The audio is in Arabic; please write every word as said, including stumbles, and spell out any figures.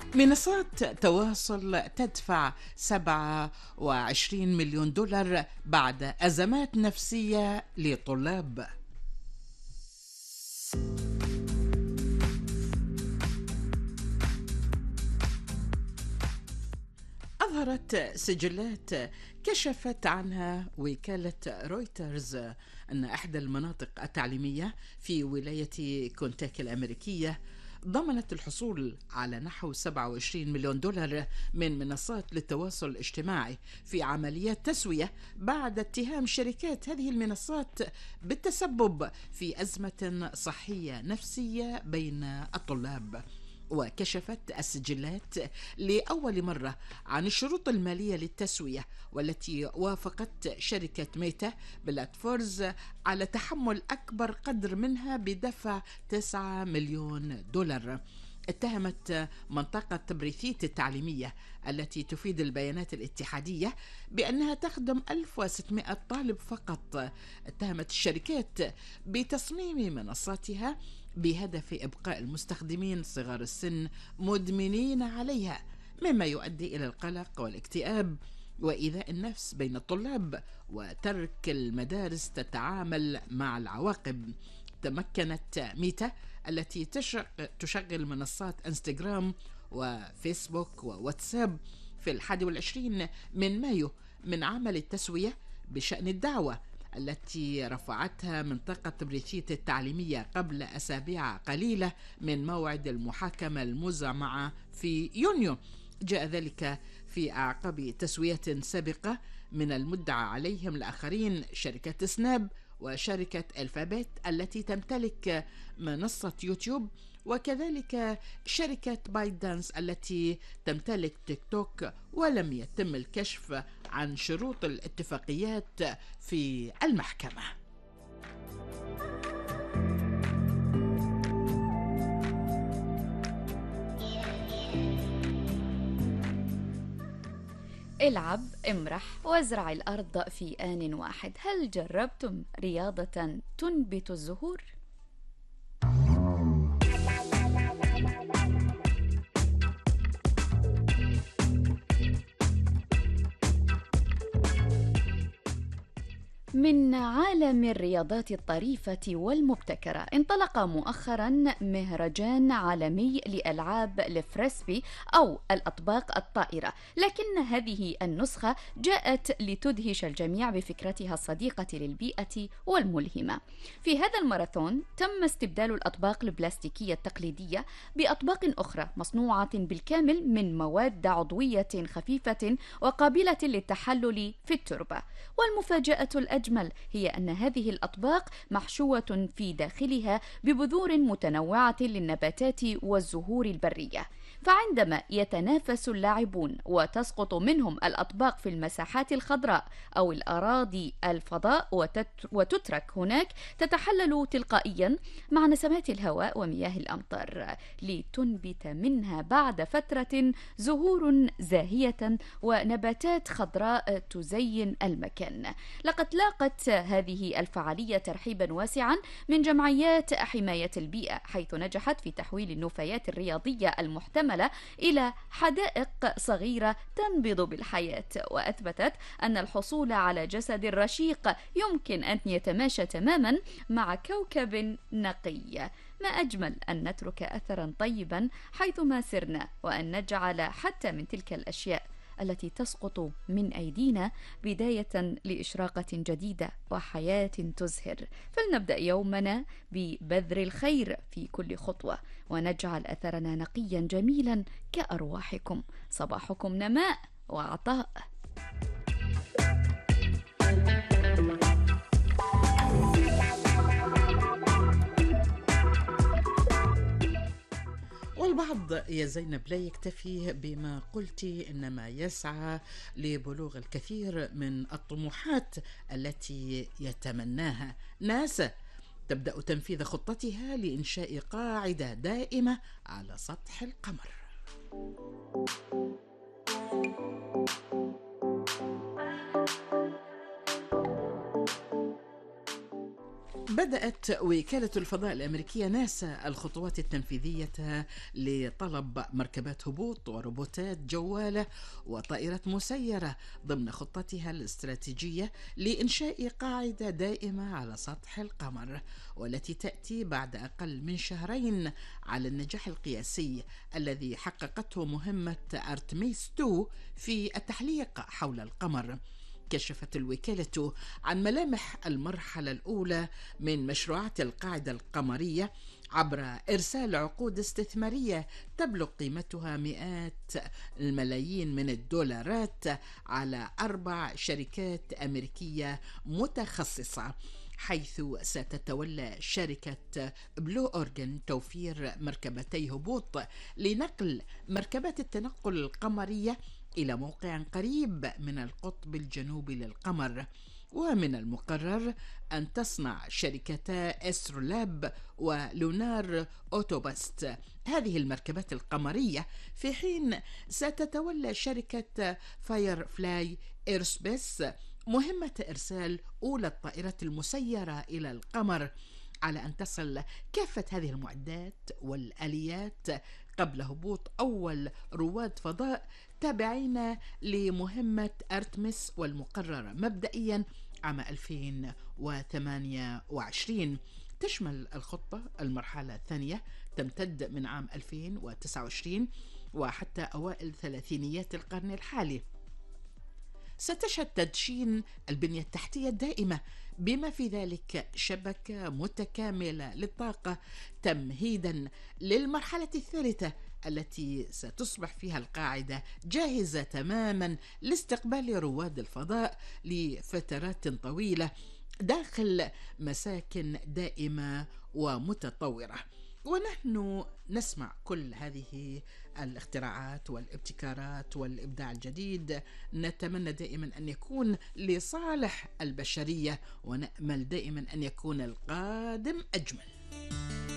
منصات تواصل تدفع سبعة وعشرين مليون دولار بعد أزمات نفسية لطلاب. أظهرت سجلات كشفت عنها وكالة رويترز أن إحدى المناطق التعليمية في ولاية كونتاكي الأمريكية ضمنت الحصول على نحو سبعة وعشرين مليون دولار من منصات للتواصل الاجتماعي في عمليات تسوية بعد اتهام شركات هذه المنصات بالتسبب في أزمة صحية نفسية بين الطلاب. وكشفت السجلات لأول مرة عن الشروط المالية للتسوية، والتي وافقت شركة ميتا بلاتفورمز على تحمل أكبر قدر منها بدفع تسعة مليون دولار. اتهمت منطقة بريثيت التعليمية التي تفيد البيانات الاتحادية بأنها تخدم ألف وستمائة طالب فقط. اتهمت الشركات بتصميم منصاتها بهدف إبقاء المستخدمين صغار السن مدمنين عليها، مما يؤدي إلى القلق والاكتئاب وإيذاء النفس بين الطلاب وترك المدارس تتعامل مع العواقب. تمكنت ميتا التي تشغل منصات انستغرام وفيسبوك وواتساب في الحادي والعشرين من مايو من عمل التسوية بشأن الدعوة التي رفعتها منطقة بريثيت التعليمية قبل أسابيع قليلة من موعد المحاكمة المزمعة في يونيو. جاء ذلك في أعقاب تسويات سابقة من المدعى عليهم الآخرين شركة سناب وشركة الفابت التي تمتلك منصة يوتيوب، وكذلك شركة بايت دانس التي تمتلك تيك توك، ولم يتم الكشف عن شروط الاتفاقيات في المحكمة. العب، امرح، وازرع الأرض في آن واحد. هل جربتم رياضة تنبت الزهور؟ من عالم الرياضات الطريفة والمبتكرة، انطلق مؤخرا مهرجان عالمي لألعاب الفريسبي أو الأطباق الطائرة، لكن هذه النسخة جاءت لتدهش الجميع بفكرتها الصديقة للبيئة والملهمة. في هذا الماراثون تم استبدال الأطباق البلاستيكية التقليدية بأطباق أخرى مصنوعة بالكامل من مواد عضوية خفيفة وقابلة للتحلل في التربة. والمفاجأة الأجمل هي أن هذه الأطباق محشوة في داخلها ببذور متنوعة للنباتات والزهور البرية، فعندما يتنافس اللاعبون وتسقط منهم الأطباق في المساحات الخضراء أو الأراضي الفضاء وتترك هناك، تتحلل تلقائيا مع نسمات الهواء ومياه الأمطار لتنبت منها بعد فترة زهور زاهية ونباتات خضراء تزين المكان. لقد لاقت هذه الفعالية ترحيبا واسعا من جمعيات حماية البيئة، حيث نجحت في تحويل النفايات الرياضية المحتملة إلى حدائق صغيرة تنبض بالحياة، وأثبتت أن الحصول على جسد رشيق يمكن أن يتماشى تماما مع كوكب نقي. ما أجمل أن نترك أثرا طيبا حيثما سرنا، وأن نجعل حتى من تلك الأشياء التي تسقط من أيدينا بداية لإشراقة جديدة وحياة تزهر. فلنبدأ يومنا ببذر الخير في كل خطوة، ونجعل أثرنا نقيا جميلا كأرواحكم. صباحكم نماء وعطاء. والبعض يا زينب لا يكتفي بما قلتي، إنما يسعى لبلوغ الكثير من الطموحات التي يتمناها. ناسا تبدأ تنفيذ خطتها لإنشاء قاعدة دائمة على سطح القمر. بدأت وكالة الفضاء الأمريكية ناسا الخطوات التنفيذية لطلب مركبات هبوط وروبوتات جوالة وطائرات مسيرة ضمن خطتها الاستراتيجية لإنشاء قاعدة دائمة على سطح القمر، والتي تأتي بعد أقل من شهرين على النجاح القياسي الذي حققته مهمة أرتميس اثنين في التحليق حول القمر. كشفت الوكالة عن ملامح المرحلة الأولى من مشروعات القاعدة القمرية عبر إرسال عقود استثمارية تبلغ قيمتها مئات الملايين من الدولارات على أربع شركات أمريكية متخصصة، حيث ستتولى شركة بلو أورجن توفير مركبتي هبوط لنقل مركبات التنقل القمرية إلى موقع قريب من القطب الجنوبي للقمر. ومن المقرر أن تصنع شركتا أسترولاب ولونار أوتوباست هذه المركبات القمرية، في حين ستتولى شركة فاير فلاي إيرسبيس مهمة إرسال أولى الطائرات المسيرة إلى القمر، على أن تصل كافة هذه المعدات والآليات قبل هبوط أول رواد فضاء تابعين لمهمة أرتمس، والمقررة مبدئيا عام ألفين وثمانية وعشرين. تشمل الخطة المرحلة الثانية تمتد من عام ألفين وتسعة وعشرين وحتى أوائل ثلاثينيات القرن الحالي. ستشهد تدشين البنية التحتية الدائمة بما في ذلك شبكة متكاملة للطاقة تمهيدا للمرحلة الثالثة التي ستصبح فيها القاعدة جاهزة تماما لاستقبال رواد الفضاء لفترات طويلة داخل مساكن دائمة ومتطورة. ونحن نسمع كل هذه الاختراعات والابتكارات والإبداع الجديد، نتمنى دائما أن يكون لصالح البشرية، ونأمل دائما أن يكون القادم أجمل.